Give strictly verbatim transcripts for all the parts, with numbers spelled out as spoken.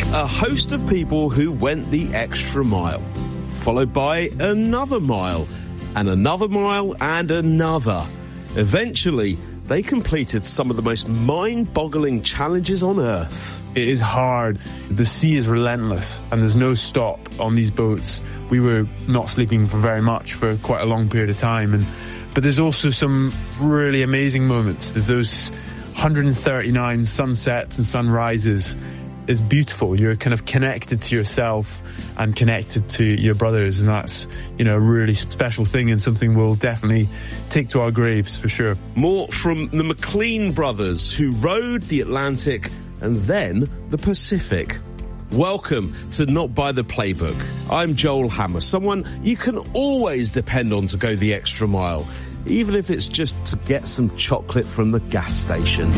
A host of people who went the extra mile, followed by another mile, and another mile, and another. Eventually, they completed some of the most mind-boggling challenges on Earth. It is hard. The sea is relentless, and there's no stop on these boats. We were not sleeping for very much for quite a long period of time, and but there's also some really amazing moments. There's those one hundred thirty-nine sunsets and sunrises. It's beautiful. You're kind of connected to yourself and connected to your brothers, and that's, you know, a really special thing and something we'll definitely take to our graves for sure. More from the McLean brothers, who rode the Atlantic and then the Pacific. Welcome to Not By The Playbook. I'm Joel Hammer, someone you can always depend on to go the extra mile, even if it's just to get some chocolate from the gas station.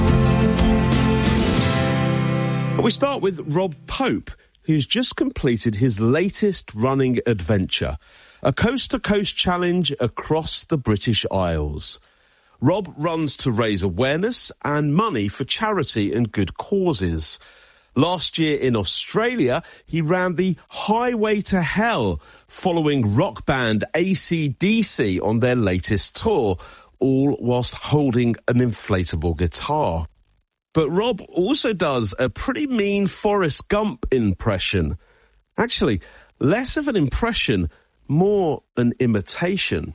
We start with Rob Pope, who's just completed his latest running adventure, a coast-to-coast challenge across the British Isles. Rob runs to raise awareness and money for charity and good causes. Last year in Australia, he ran the Highway to Hell, following rock band A C D C on their latest tour, all whilst holding an inflatable guitar. But Rob also does a pretty mean Forrest Gump impression. Actually, less of an impression, more an imitation.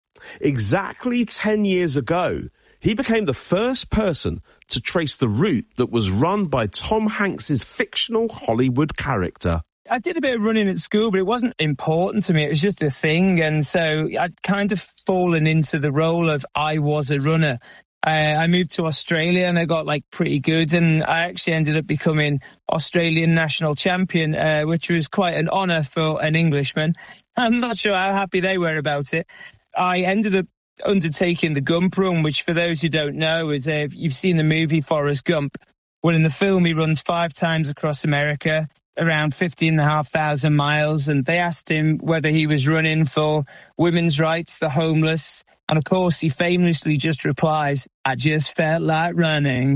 Exactly ten years ago, he became the first person to trace the route that was run by Tom Hanks's fictional Hollywood character. I did a bit of running at school, but it wasn't important to me. It was just a thing. And so I'd kind of fallen into the role of I was a runner. Uh, I moved to Australia and I got like pretty good, and I actually ended up becoming Australian national champion, uh, which was quite an honour for an Englishman. I'm not sure how happy they were about it. I ended up undertaking the Gump Run, which for those who don't know is, uh, if you've seen the movie Forrest Gump, well, in the film he runs five times across America, around fifteen and a half thousand miles, and they asked him whether he was running for women's rights, the homeless, and of course he famously just replies, I just felt like running.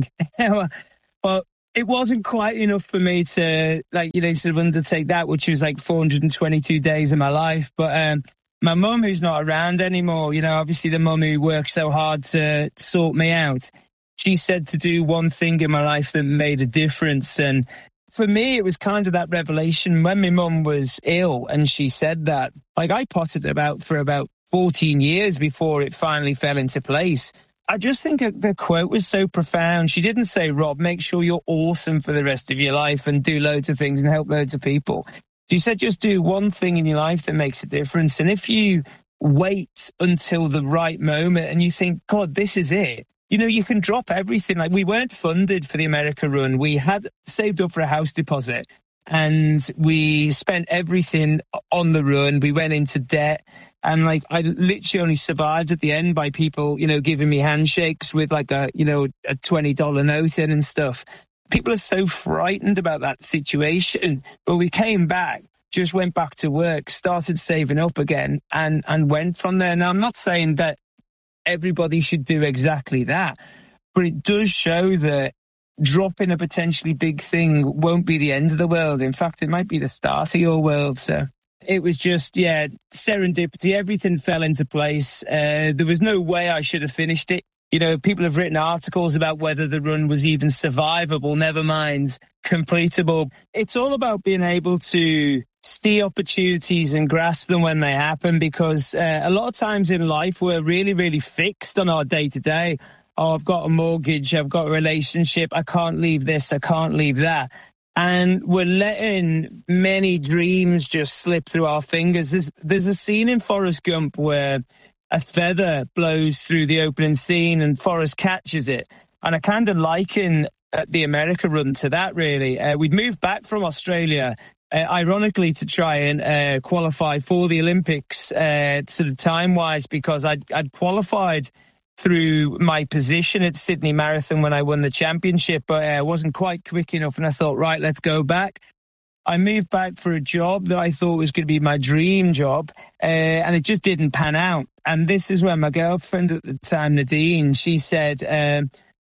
Well, it wasn't quite enough for me to, like, you know, sort of undertake that, which was like four hundred twenty-two days of my life. But um, my mum, who's not around anymore, you know, obviously the mum who worked so hard to sort me out, she said to do one thing in my life that made a difference. And for me, it was kind of that revelation when my mum was ill and she said that. Like, I potted about for about fourteen years before it finally fell into place. I just think the quote was so profound. She didn't say, Rob, make sure you're awesome for the rest of your life and do loads of things and help loads of people. She said, just do one thing in your life that makes a difference. And if you wait until the right moment and you think, God, this is it, you know, you can drop everything. Like, we weren't funded for the America run. We had saved up for a house deposit and we spent everything on the run. We went into debt. And like, I literally only survived at the end by people, you know, giving me handshakes with like a, you know, a twenty dollar note in and stuff. People are so frightened about that situation. But we came back, just went back to work, started saving up again and, and went from there. Now, I'm not saying that everybody should do exactly that, but it does show that dropping a potentially big thing won't be the end of the world. In fact, it might be the start of your world. So it was just, yeah, serendipity. Everything fell into place. Uh, there was no way I should have finished it. You know, people have written articles about whether the run was even survivable, never mind completable. It's all about being able to see opportunities and grasp them when they happen, because uh, a lot of times in life we're really, really fixed on our day-to-day. Oh, I've got a mortgage, I've got a relationship, I can't leave this, I can't leave that. And we're letting many dreams just slip through our fingers. There's, there's a scene in Forrest Gump where a feather blows through the opening scene and Forrest catches it. And I kind of liken uh, the America run to that, really. Uh, we'd moved back from Australia, uh, ironically, to try and uh, qualify for the Olympics, uh, sort of time-wise, because I'd, I'd qualified through my position at Sydney Marathon when I won the championship, but I uh, wasn't quite quick enough, and I thought, right, let's go back. I moved back for a job that I thought was going to be my dream job, uh, and it just didn't pan out. And this is when my girlfriend at the time, Nadine, she said, um,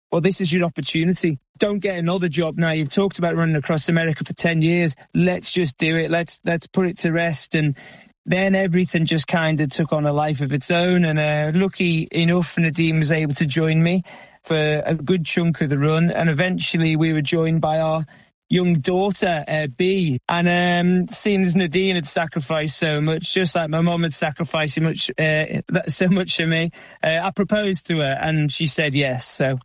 well, this is your opportunity. Don't get another job now. You've talked about running across America for ten years. Let's just do it. Let's let's put it to rest. And then everything just kind of took on a life of its own. And uh, lucky enough, Nadine was able to join me for a good chunk of the run. And eventually we were joined by our young daughter, uh, B. And um, seeing as Nadine had sacrificed so much, just like my mum had sacrificed so much, uh, so much for me, uh, I proposed to her and she said yes. So...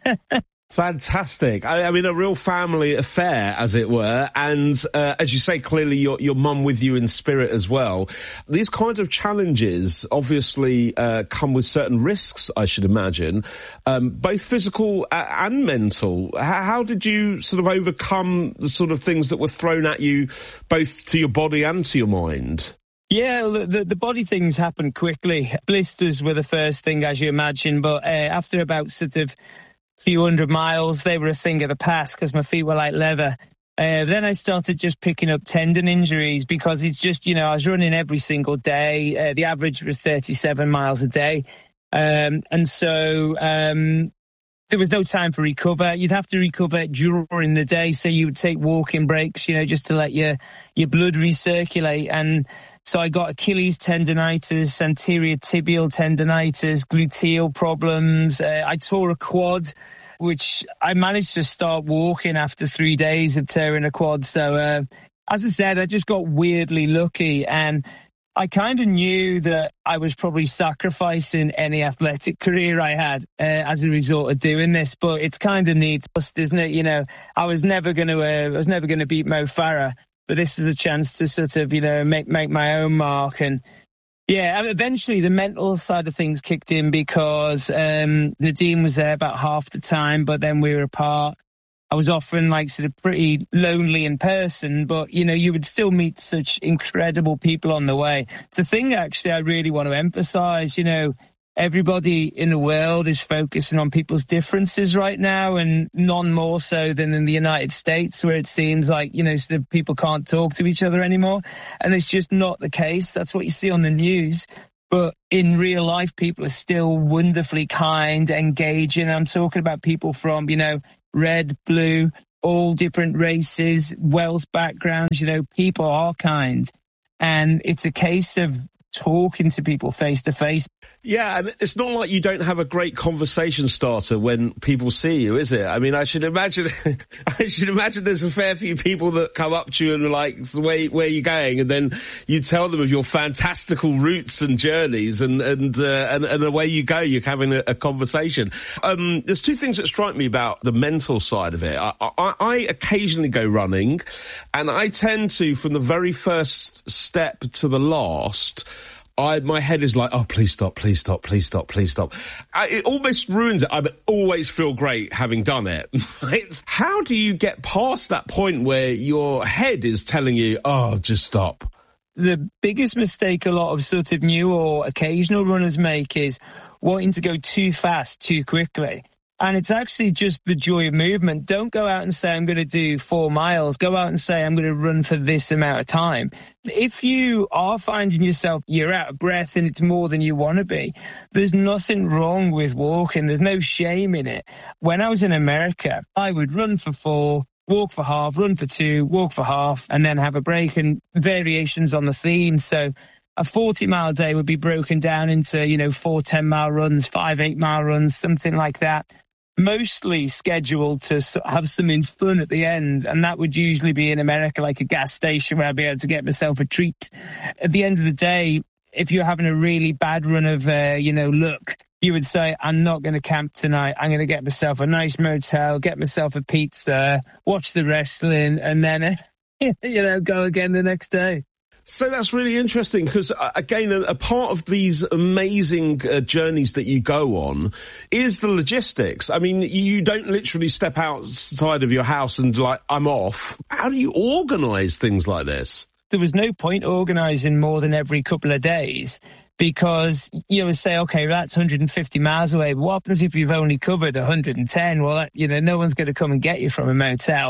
Fantastic. I, I mean, a real family affair, as it were. And uh, as you say, clearly your, your mum with you in spirit as well. These kinds of challenges obviously uh, come with certain risks, I should imagine, um, both physical and mental. How, how did you sort of overcome the sort of things that were thrown at you, both to your body and to your mind? Yeah, the, the body things happened quickly. Blisters were the first thing, as you imagine. But uh, after about sort of few hundred miles, they were a thing of the past because my feet were like leather. Uh, then I started just picking up tendon injuries because it's just, you know, I was running every single day. Uh, the average was thirty-seven miles a day. Um, and so um, there was no time for recover. You'd have to recover during the day. So you would take walking breaks, you know, just to let your, your blood recirculate. And so I got Achilles tendonitis, anterior tibial tendonitis, gluteal problems. Uh, I tore a quad, which I managed to start walking after three days of tearing a quad. So, uh, as I said, I just got weirdly lucky. And I kind of knew that I was probably sacrificing any athletic career I had uh, as a result of doing this. But it's kind of neat, isn't it? You know, I was never going to, uh, I was never going to beat Mo Farah. But this is a chance to sort of, you know, make make my own mark. And yeah, eventually the mental side of things kicked in because um, Nadine was there about half the time, but then we were apart. I was often like sort of pretty lonely in person, but, you know, you would still meet such incredible people on the way. It's a thing, actually, I really want to emphasize, you know, everybody in the world is focusing on people's differences right now, and none more so than in the United States, where it seems like, you know, sort of people can't talk to each other anymore. And it's just not the case. That's what you see on the news. But in real life, people are still wonderfully kind, engaging. I'm talking about people from, you know, red, blue, all different races, wealth backgrounds. You know, people are kind. And it's a case of talking to people face to face. Yeah, and it's not like you don't have a great conversation starter when people see you, is it? I mean, I should imagine, I should imagine there's a fair few people that come up to you and are like, so where, where are you going? And then you tell them of your fantastical routes and journeys, and, and, uh, and, and away you go, you're having a, a conversation. Um, there's two things that strike me about the mental side of it. I, I, I occasionally go running, and I tend to, from the very first step to the last, I, my head is like, oh, please stop, please stop, please stop, please stop. I, it almost ruins it. I always feel great having done it. It's, how do you get past that point where your head is telling you, oh, just stop? The biggest mistake a lot of sort of new or occasional runners make is wanting to go too fast, too quickly. And it's actually just the joy of movement. Don't go out and say, I'm going to do four miles. Go out and say, I'm going to run for this amount of time. If you are finding yourself, you're out of breath and it's more than you want to be, there's nothing wrong with walking. There's no shame in it. When I was in America, I would run for four, walk for half, run for two, walk for half, and then have a break, and variations on the theme. So a forty mile day would be broken down into, you know, four ten mile runs, five eight mile runs, something like that. Mostly scheduled to have something fun at the end, and that would usually be in America, like a gas station where I'd be able to get myself a treat. At the end of the day, if you're having a really bad run of, uh, you know, luck, you would say, I'm not going to camp tonight. I'm going to get myself a nice motel, get myself a pizza, watch the wrestling, and then, you know, go again the next day. So that's really interesting because, uh, again, a, a part of these amazing uh, journeys that you go on is the logistics. I mean, you don't literally step outside of your house and, like, I'm off. How do you organise things like this? There was no point organising more than every couple of days, because you would say, okay, well, that's one hundred fifty miles away. But what happens if you've only covered one hundred ten? Well, that, you know, no one's going to come and get you from a motel.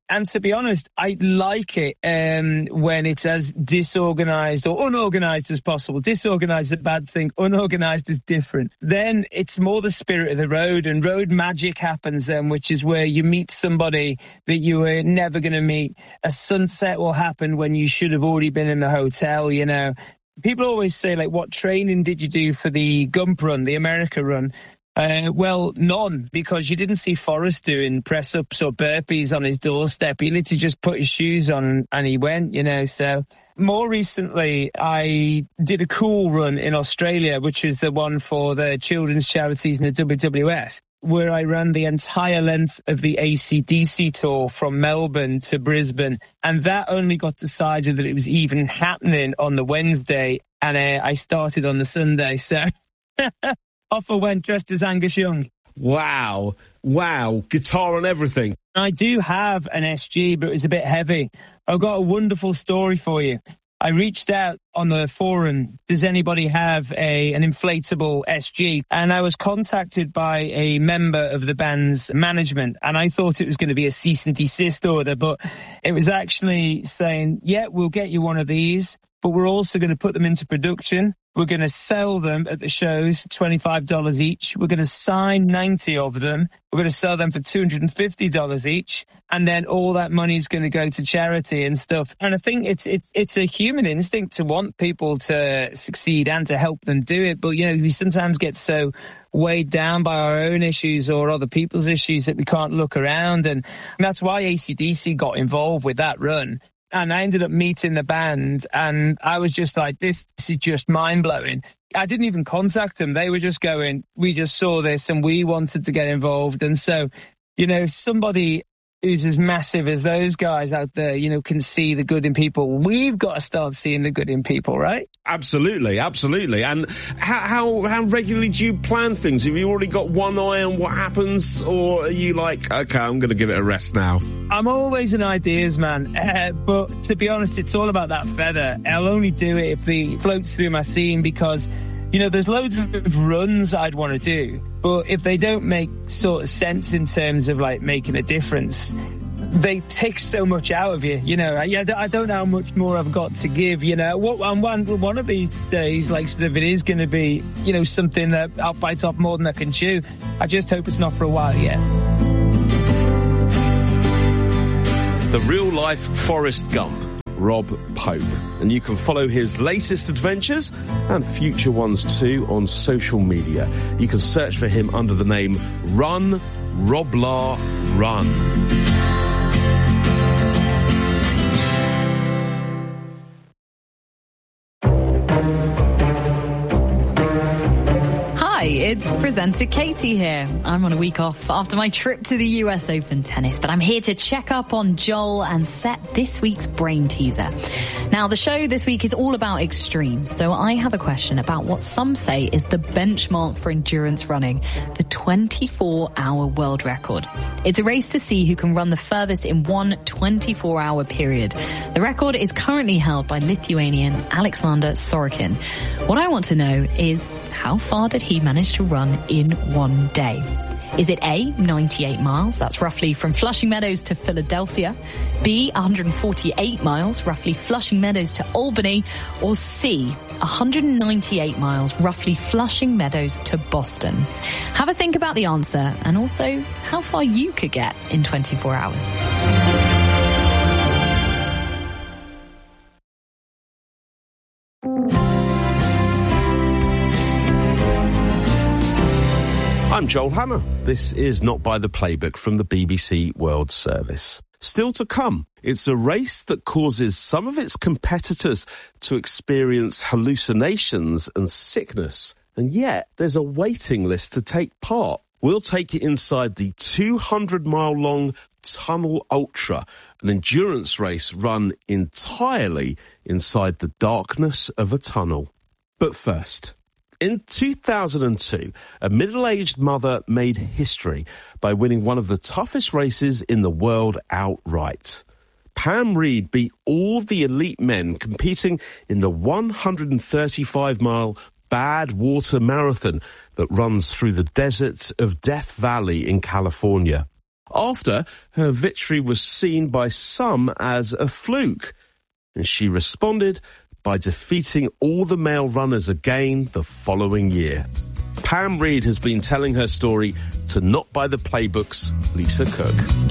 And to be honest, I like it um, when it's as disorganized or unorganized as possible. Disorganized is a bad thing. Unorganized is different. Then it's more the spirit of the road, and road magic happens then, which is where you meet somebody that you were never going to meet. A sunset will happen when you should have already been in the hotel, you know. People always say, like, what training did you do for the Gump run, the America run? Uh, well, none, because you didn't see Forrest doing press-ups or burpees on his doorstep. He literally just put his shoes on and he went, you know. So more recently, I did a cool run in Australia, which is the one for the children's charities and the W W F, where I ran the entire length of the A C D C tour from Melbourne to Brisbane. And that only got decided that it was even happening on the Wednesday, and uh, I started on the Sunday. So... Off I went dressed as Angus Young. Wow. Wow. Guitar and everything. I do have an S G, but it was a bit heavy. I've got a wonderful story for you. I reached out on the forum, does anybody have a an inflatable S G? And I was contacted by a member of the band's management, and I thought it was going to be a cease and desist order, but it was actually saying, yeah, we'll get you one of these, but we're also going to put them into production. We're going to sell them at the shows, twenty-five dollars each. We're going to sign ninety of them. We're going to sell them for two hundred fifty dollars each. And then all that money is going to go to charity and stuff. And I think it's, it's, it's a human instinct to want people to succeed and to help them do it. But, you know, we sometimes get so weighed down by our own issues or other people's issues that we can't look around. And that's why A C D C got involved with that run. And I ended up meeting the band, and I was just like, this, this is just mind-blowing. I didn't even contact them. They were just going, we just saw this and we wanted to get involved. And so, you know, somebody who's as massive as those guys out there, you know, can see the good in people. We've got to start seeing the good in people, right? Absolutely, absolutely. And how how, how regularly do you plan things? Have you already got one eye on what happens, or are you like, okay, I'm going to give it a rest now? I'm always an ideas man, uh, but to be honest, it's all about that feather. I'll only do it if it floats through my scene, because, you know, there's loads of runs I'd want to do, but if they don't make sort of sense in terms of like making a difference, they take so much out of you. You know, I, I don't know how much more I've got to give. You know, what and one one of these days, like, sort of, it is going to be, you know, something that I'll bite off more than I can chew. I just hope it's not for a while yet. The real life Forrest Gump, Rob Pope. And you can follow his latest adventures and future ones too on social media. You can search for him under the name Run Roblar Run. It's presenter Katie here. I'm on a week off after my trip to the U S Open tennis, but I'm here to check up on Joel and set this week's brain teaser. Now, the show this week is all about extremes, so I have a question about what some say is the benchmark for endurance running, the twenty-four hour world record. It's a race to see who can run the furthest in one twenty-four hour period. The record is currently held by Lithuanian Alexander Sorokin. What I want to know is, how far did he manage to run in one day? Is it A, ninety-eight miles, that's roughly from Flushing Meadows to Philadelphia, B, one hundred forty-eight miles, roughly Flushing Meadows to Albany, or C, one hundred ninety-eight miles, roughly Flushing Meadows to Boston? Have a think about the answer, and also how far you could get in twenty-four hours. I'm Joel Hammer. This is Not By the Playbook from the B B C World Service. Still to come, it's a race that causes some of its competitors to experience hallucinations and sickness. And yet, there's a waiting list to take part. We'll take you inside the two hundred mile long Tunnel Ultra, an endurance race run entirely inside the darkness of a tunnel. But first, in two thousand two, a middle-aged mother made history by winning one of the toughest races in the world outright. Pam Reed beat all the elite men competing in the one hundred thirty-five mile Badwater Marathon that runs through the deserts of Death Valley in California. after her victory was seen by some as a fluke. And she responded by defeating all the male runners again the following year. Pam Reid has been telling her story to Not By The Playbook's Lisa Cook.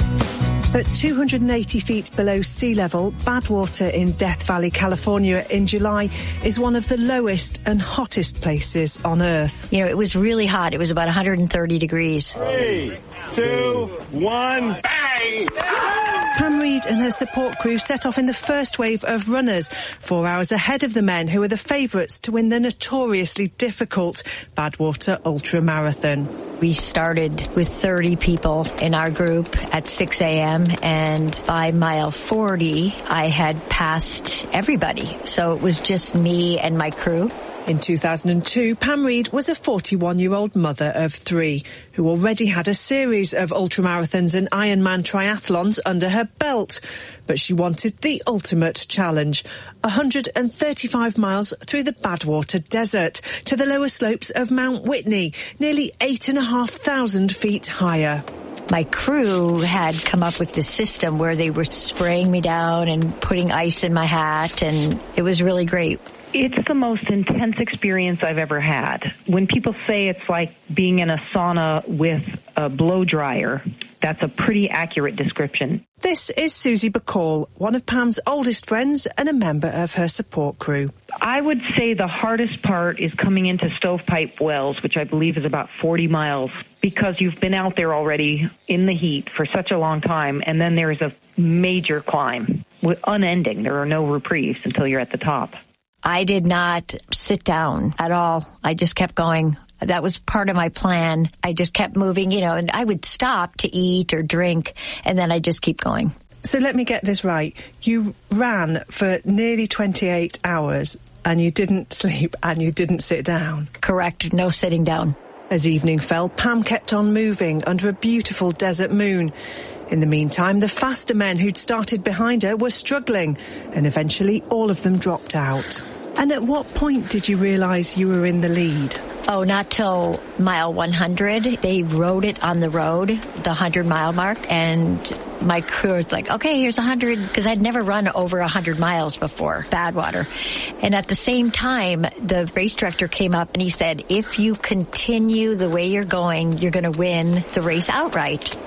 At two hundred eighty feet below sea level, Badwater in Death Valley, California in July is one of the lowest and hottest places on Earth. You know, it was really hot. It was about one hundred thirty degrees. Three, two, one, bang! Pam Reid and her support crew set off in the first wave of runners, four hours ahead of the men who were the favourites to win the notoriously difficult Badwater Ultra Marathon. We started with thirty people in our group at six a.m. and by mile forty, I had passed everybody. So it was just me and my crew. In two thousand two, Pam Reid was a forty-one-year-old mother of three who already had a series of ultramarathons and Ironman triathlons under her belt. But she wanted the ultimate challenge, one hundred thirty-five miles through the Badwater Desert to the lower slopes of Mount Whitney, nearly eight and a half thousand feet higher. My crew had come up with this system where they were spraying me down and putting ice in my hat, and it was really great. It's the most intense experience I've ever had. When people say it's like being in a sauna with a blow dryer, that's a pretty accurate description. This is Susie Bacall, one of Pam's oldest friends and a member of her support crew. I would say the hardest part is coming into Stovepipe Wells, which I believe is about forty miles, because you've been out there already in the heat for such a long time, and then there's a major climb, unending. There are no reprieves until you're at the top. I did not sit down at all. I just kept going. That was part of my plan. I just kept moving, you know, and I would stop to eat or drink, and then I just keep going. So let me get this right. You ran for nearly twenty-eight hours, and you didn't sleep, and you didn't sit down. Correct. No sitting down. As evening fell, Pam kept on moving under a beautiful desert moon. In the meantime, the faster men who'd started behind her were struggling, and eventually all of them dropped out. And at what point did you realise you were in the lead? Oh, not till mile one hundred. They rode it on the road, the hundred-mile mark, and my crew was like, okay, here's one hundred, because I'd never run over one hundred miles before, Badwater. And at the same time, the race director came up and he said, if you continue the way you're going, you're going to win the race outright.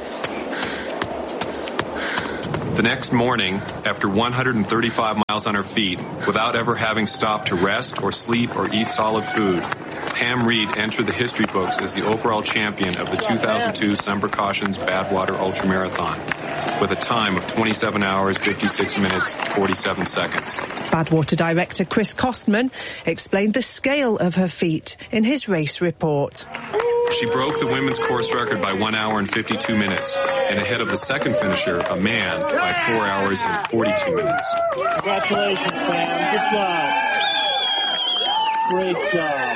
The next morning, after one hundred thirty-five miles on her feet, without ever having stopped to rest or sleep or eat solid food, Pam Reid entered the history books as the overall champion of the two thousand two Sun Precautions Badwater Ultramarathon, with a time of twenty-seven hours, fifty-six minutes, forty-seven seconds. Badwater director Chris Costman explained the scale of her feat in his race report. She broke the women's course record by one hour and fifty-two minutes, and ahead of the second finisher, a man, by four hours and forty-two minutes. Congratulations, Pam. Good job. Great job.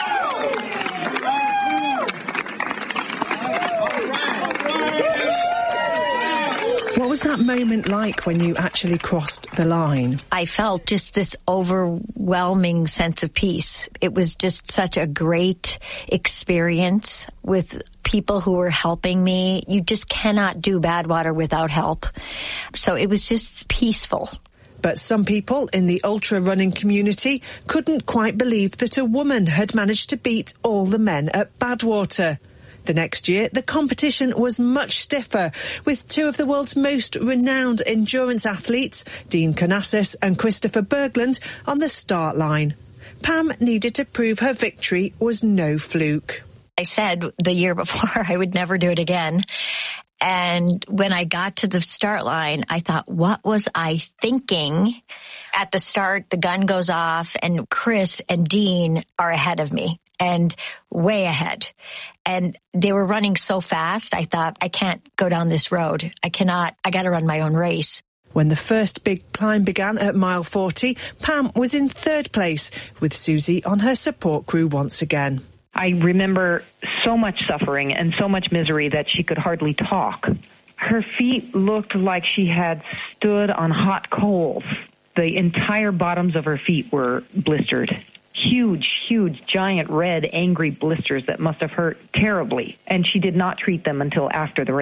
What was that moment like when you actually crossed the line? I felt just this overwhelming sense of peace. It was just such a great experience with people who were helping me. You just cannot do Badwater without help. So it was just peaceful. But some people in the ultra running community couldn't quite believe that a woman had managed to beat all the men at Badwater. The next year, the competition was much stiffer, with two of the world's most renowned endurance athletes, Dean Karnazes and Christopher Berglund, on the start line. Pam needed to prove her victory was no fluke. I said the year before I would never do it again. And when I got to the start line, I thought, what was I thinking? At the start, the gun goes off, and Chris and Dean are ahead of me, and way ahead. And they were running so fast, I thought, I can't go down this road. I cannot, I got to run my own race. When the first big climb began at mile forty, Pam was in third place, with Susie on her support crew once again. I remember so much suffering and so much misery that she could hardly talk. Her feet looked like she had stood on hot coals. The entire bottoms of her feet were blistered. Huge, huge, giant, red, angry blisters that must have hurt terribly. And she did not treat them until after the race.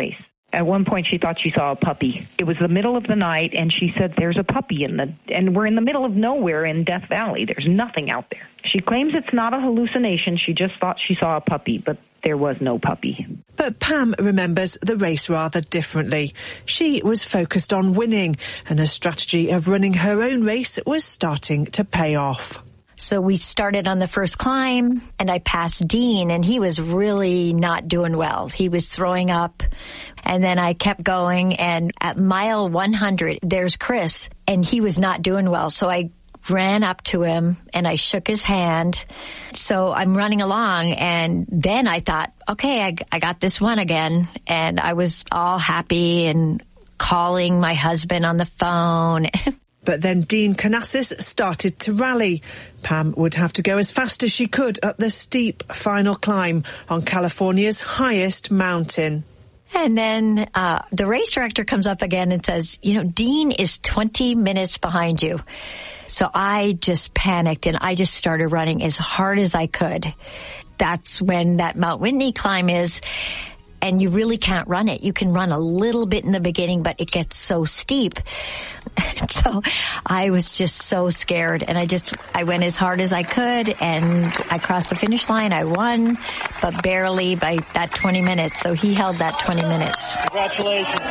At one point, she thought she saw a puppy. It was the middle of the night, and she said, there's a puppy in the, and we're in the middle of nowhere in Death Valley. There's nothing out there. She claims it's not a hallucination. She just thought she saw a puppy, but there was no puppy. But Pam remembers the race rather differently. She was focused on winning, and her strategy of running her own race was starting to pay off. So we started on the first climb, and I passed Dean, and he was really not doing well. He was throwing up, and then I kept going, and at mile one hundred, there's Chris, and he was not doing well. So I ran up to him, and I shook his hand. So I'm running along, and then I thought, okay, I, I got this one again, and I was all happy and calling my husband on the phone. But then Dean Canassis started to rally. Pam would have to go as fast as she could up the steep final climb on California's highest mountain. And then uh, the race director comes up again and says, you know, Dean is twenty minutes behind you. So I just panicked, and I just started running as hard as I could. That's when that Mount Whitney climb is. And you really can't run it. You can run a little bit in the beginning, but it gets so steep. So I was just so scared. And I just, I went as hard as I could, and I crossed the finish line. I won, but barely by that twenty minutes. So he held that twenty minutes. Congratulations,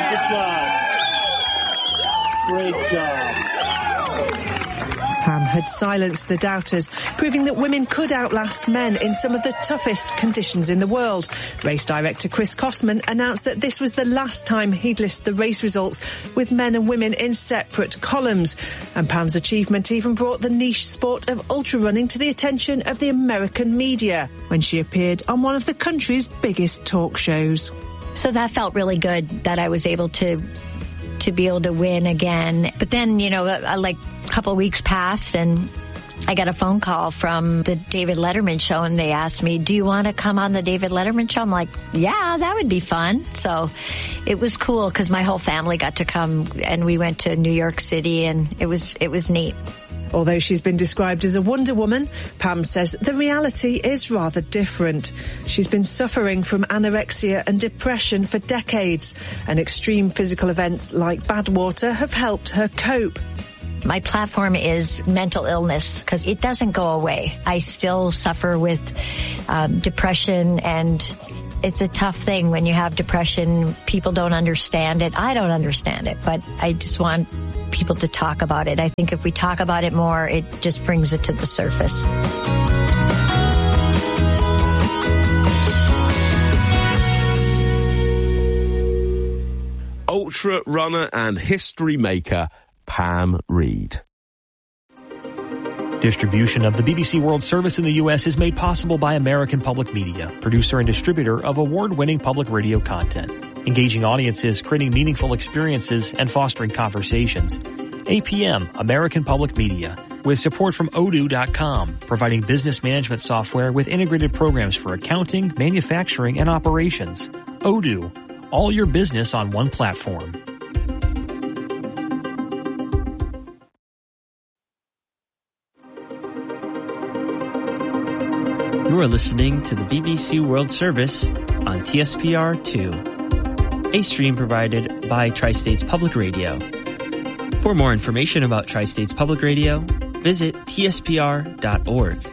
Pam. Good job. Great job. Pam had silenced the doubters, proving that women could outlast men in some of the toughest conditions in the world. Race director Chris Kosman announced that this was the last time he'd list the race results with men and women in separate columns. And Pam's achievement even brought the niche sport of ultra running to the attention of the American media when she appeared on one of the country's biggest talk shows. So that felt really good that I was able to to be able to win again. But then, you know, like a couple of weeks passed, and I got a phone call from the David Letterman show, and they asked me, do you want to come on the David Letterman show? I'm like, yeah, that would be fun. So it was cool because my whole family got to come, and we went to New York City, and it was it was neat. Although she's been described as a Wonder Woman, Pam says the reality is rather different. She's been suffering from anorexia and depression for decades, and extreme physical events like Badwater have helped her cope. My platform is mental illness because it doesn't go away. I still suffer with um, depression, and it's a tough thing when you have depression. People don't understand it. I don't understand it, but I just want people to talk about it. I think if we talk about it more, it just brings it to the surface. Ultra runner and history maker Pam Reid. Distribution of the B B C World Service in the U S is made possible by American Public Media, producer and distributor of award-winning public radio content, engaging audiences, creating meaningful experiences, and fostering conversations. A P M, American Public Media, with support from odoo dot com, providing business management software with integrated programs for accounting, manufacturing, and operations. Odoo, all your business on one platform. You are listening to the B B C World Service on T S P R two, a stream provided by Tri-States Public Radio. For more information about Tri-States Public Radio, visit T S P R dot org.